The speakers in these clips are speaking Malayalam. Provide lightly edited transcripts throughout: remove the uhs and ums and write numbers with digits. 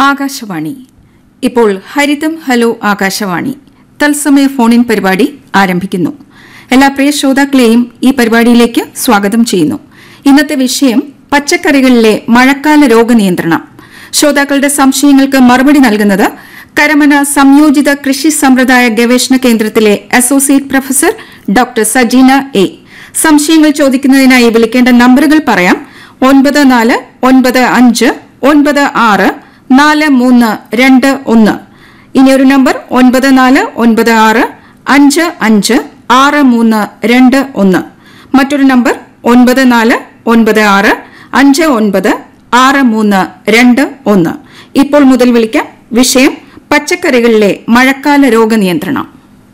ആകാശവാണി. ഇപ്പോൾ ഹരിതം ഹലോ ആകാശവാണി തത്സമയ ഫോണിൻ പരിപാടി ആരംഭിക്കുന്നു. എല്ലാ പ്രിയ ശ്രോതാക്കളെയും ഈ പരിപാടിയിലേക്ക് സ്വാഗതം ചെയ്യുന്നു. ഇന്നത്തെ വിഷയം പച്ചക്കറികളിലെ മഴക്കാല രോഗനിയന്ത്രണം. ശ്രോതാക്കളുടെ സംശയങ്ങൾക്ക് മറുപടി നൽകുന്നത് കരമന സംയോജിത കൃഷി സമ്പ്രദായ ഗവേഷണ കേന്ദ്രത്തിലെ associate professor doctor Sajina A. സംശയങ്ങൾ ചോദിക്കുന്നതിനായി വിളിക്കേണ്ട നമ്പറുകൾ പറയാം. 9495964321. ഇനിയൊരു നമ്പർ 9496556321. മറ്റൊരു നമ്പർ 9496596321. ഇപ്പോൾ മുതൽ വിളിക്കാം. വിഷയം പച്ചക്കറികളിലെ മഴക്കാല രോഗനിയന്ത്രണം.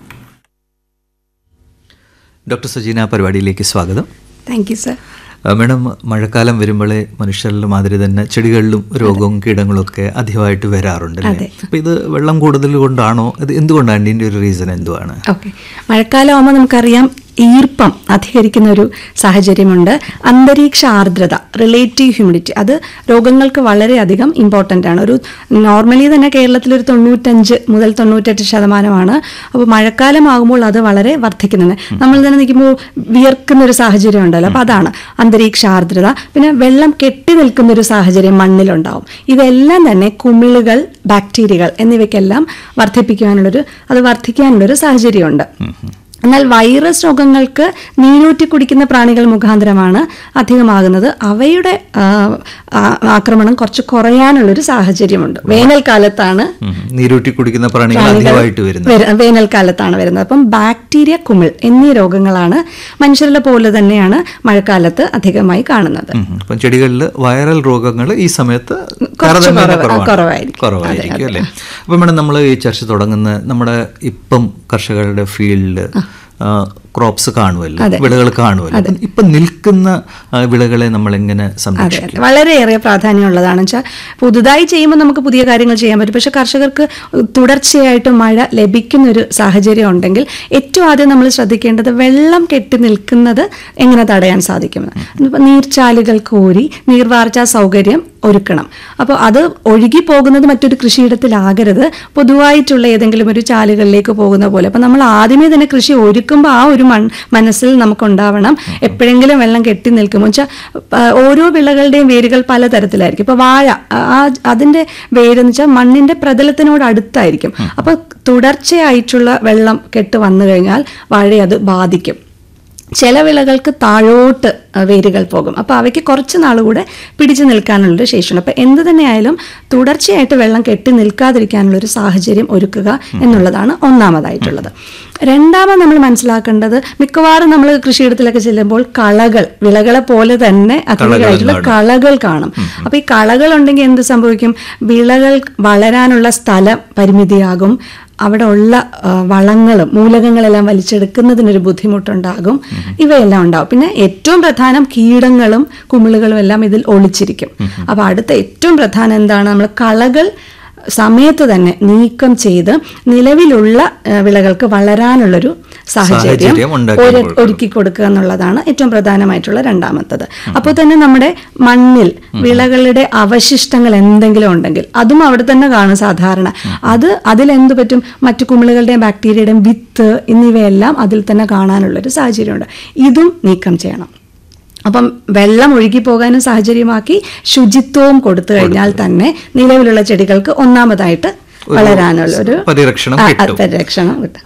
ഡോക്ടർ സജീന, പരിപാടിയിലേക്ക് സ്വാഗതം. Thank you sir. മാഡം, മഴക്കാലം വരുമ്പോഴേ മനുഷ്യരിലും മാതിരി തന്നെ ചെടികളിലും രോഗവും കീടങ്ങളൊക്കെ അധികമായിട്ട് വരാറുണ്ട്. അപ്പോൾ ഇത് വെള്ളം കൂടുതൽ കൊണ്ടാണോ, ഇത് എന്തുകൊണ്ടാണ്, ഇതിൻ്റെ ഒരു റീസൺ എന്തുവാണ്? ഓക്കെ, മഴക്കാലം ആകുമ്പോൾ നമുക്കറിയാം ഈർപ്പം അധികരിക്കുന്ന ഒരു സാഹചര്യമുണ്ട്. അന്തരീക്ഷ ആർദ്രത, റിലേറ്റീവ് ഹ്യൂമിഡിറ്റി, അത് രോഗങ്ങൾക്ക് വളരെയധികം ഇമ്പോർട്ടൻ്റ് ആണ്. ഒരു നോർമലി തന്നെ കേരളത്തിലൊരു 95 മുതൽ 98%. അപ്പോൾ മഴക്കാലമാകുമ്പോൾ അത് വളരെ വർദ്ധിക്കുന്നുണ്ട്. നമ്മൾ തന്നെ നിൽക്കുമ്പോൾ വിയർക്കുന്ന ഒരു സാഹചര്യം ഉണ്ടല്ലോ, അപ്പോൾ അതാണ് അന്തരീക്ഷ ആർദ്രത. പിന്നെ വെള്ളം കെട്ടി നിൽക്കുന്ന ഒരു സാഹചര്യം മണ്ണിലുണ്ടാവും. ഇതെല്ലാം തന്നെ കുമിളുകൾ, ബാക്ടീരിയകൾ എന്നിവയ്ക്കെല്ലാം വർദ്ധിക്കാനുള്ളൊരു സാഹചര്യമുണ്ട്. എന്നാൽ വൈറസ് രോഗങ്ങൾക്ക് നീരൂറ്റി കുടിക്കുന്ന പ്രാണികൾ മുഖാന്തരമാണ് അധികമാകുന്നത്. അവയുടെ ആക്രമണം കുറച്ച് കുറയാനുള്ളൊരു സാഹചര്യമുണ്ട്. വേനൽക്കാലത്താണ് നീരൂറ്റി കുടിക്കുന്ന പ്രാണികൾ വേനൽക്കാലത്താണ് വരുന്നത്. അപ്പം ബാക്ടീരിയ, കുമിൾ എന്നീ രോഗങ്ങളാണ് മനുഷ്യരിലെ പോലെ തന്നെയാണ് മഴക്കാലത്ത് അധികമായി കാണുന്നത്. ചെടികളിൽ വൈറൽ രോഗങ്ങൾ ഈ സമയത്ത് കുറവായിരിക്കും അല്ലേ? അപ്പം മേഡം, നമ്മൾ ഈ ചർച്ച തുടങ്ങുന്ന നമ്മുടെ ഇപ്പം കർഷകരുടെ ഫീൽഡ് ക്രോപ്സ് കാണുമല്ലോ, വിളകൾ കാണുമല്ലോ. ഇപ്പൊ നിൽക്കുന്ന വിളകളെ നമ്മൾ എങ്ങനെ സംരക്ഷിക്കും? വളരെയേറെ പ്രാധാന്യമുള്ളതാണ്. വെച്ചാൽ പുതുതായി ചെയ്യുമ്പോൾ നമുക്ക് പുതിയ കാര്യങ്ങൾ ചെയ്യാൻ പറ്റും. പക്ഷെ കർഷകർക്ക് തുടർച്ചയായിട്ട് മഴ ലഭിക്കുന്ന ഒരു സാഹചര്യം ഉണ്ടെങ്കിൽ ഏറ്റവും ആദ്യം നമ്മൾ ശ്രദ്ധിക്കേണ്ടത് വെള്ളം കെട്ടി നിൽക്കുന്നത് എങ്ങനെ തടയാൻ സാധിക്കുമെന്ന്. നീർച്ചാലുകൾ കോരി നീർവാർച്ചാ സൗകര്യം ഒരുക്കണം. അപ്പോൾ അത് ഒഴുകി പോകുന്നത് മറ്റൊരു കൃഷിയിടത്തിലാകരുത്, പൊതുവായിട്ടുള്ള ഏതെങ്കിലും ഒരു ചാലുകളിലേക്ക് പോകുന്ന പോലെ. അപ്പം നമ്മൾ ആദ്യമേ തന്നെ കൃഷി ഒരുക്കുമ്പോൾ ആ ഒരു മനസ്സിൽ നമുക്കുണ്ടാവണം എപ്പോഴെങ്കിലും വെള്ളം കെട്ടി നിൽക്കുമ്പോൾ. വെച്ചാൽ ഓരോ വിളകളുടെയും വേരുകൾ പലതരത്തിലായിരിക്കും. ഇപ്പോൾ വാഴ, അതിൻ്റെ വേരെന്ന് വെച്ചാൽ മണ്ണിൻ്റെ പ്രതലത്തിനോട് അടുത്തായിരിക്കും. അപ്പോൾ തുടർച്ചയായിട്ടുള്ള വെള്ളം കെട്ട് വന്നു കഴിഞ്ഞാൽ വാഴയെ അത് ബാധിക്കും. ചില വിളകൾക്ക് താഴോട്ട് വേരുകൾ പോകും. അപ്പോൾ അവയ്ക്ക് കുറച്ച് നാളുകൂടെ പിടിച്ചു നിൽക്കാനുള്ളൊരു ശേഷിയുണ്ട്. അപ്പോൾ എന്ത് തന്നെയായാലും തുടർച്ചയായിട്ട് വെള്ളം കെട്ടി നിൽക്കാതിരിക്കാനുള്ളൊരു സാഹചര്യം ഒരുക്കുക എന്നുള്ളതാണ് ഒന്നാമതായിട്ടുള്ളത്. രണ്ടാമത് നമ്മൾ മനസ്സിലാക്കേണ്ടത്, മിക്കവാറും നമ്മൾ കൃഷിയിടത്തിലൊക്കെ ചെല്ലുമ്പോൾ കളകൾ, വിളകളെ പോലെ തന്നെ അധികമായിട്ടുള്ള കളകൾ കാണും. അപ്പോൾ ഈ കളകൾ ഉണ്ടെങ്കിൽ എന്ത് സംഭവിക്കും? വിളകൾ വളരാനുള്ള സ്ഥലം പരിമിതിയാകും. അവിടെ ഉള്ള വളങ്ങളും മൂലകങ്ങളെല്ലാം വലിച്ചെടുക്കുന്നതിനൊരു ബുദ്ധിമുട്ടുണ്ടാകും. ഇവയെല്ലാം ഉണ്ടാകും. പിന്നെ ഏറ്റവും പ്രധാനം കീടങ്ങളും കുമിളുകളും എല്ലാം ഇതിൽ ഒളിച്ചിരിക്കും. അപ്പോൾ അടുത്ത ഏറ്റവും പ്രധാനം എന്താണ്? നമ്മൾ കളകൾ സമയത്ത് തന്നെ നീക്കം ചെയ്ത് നിലവിലുള്ള വിളകൾക്ക് വളരാനുള്ളൊരു സാഹചര്യം ഒരുക്കി കൊടുക്കുക എന്നുള്ളതാണ് ഏറ്റവും പ്രധാനമായിട്ടുള്ള രണ്ടാമത്തത്. അപ്പോൾ തന്നെ നമ്മുടെ മണ്ണിൽ വിളകളുടെ അവശിഷ്ടങ്ങൾ എന്തെങ്കിലും ഉണ്ടെങ്കിൽ അതും അവിടെ തന്നെ കാണും സാധാരണ. അതിലെന്ത് പറ്റും? മറ്റു കുമിളുകളുടെയും ബാക്ടീരിയയുടെയും വിത്ത് എന്നിവയെല്ലാം അതിൽ തന്നെ കാണാനുള്ളൊരു സാഹചര്യമുണ്ട്. ഇതും നീക്കം ചെയ്യണം. അപ്പം വെള്ളം ഒഴുകി പോകാനും സാഹചര്യമാക്കി ശുചിത്വവും കൊടുത്തു കഴിഞ്ഞാൽ തന്നെ നിലവിലുള്ള ചെടികൾക്ക് ഒന്നാമതായിട്ട് വളരാനുള്ള ഒരു പരിരക്ഷണം കിട്ടും.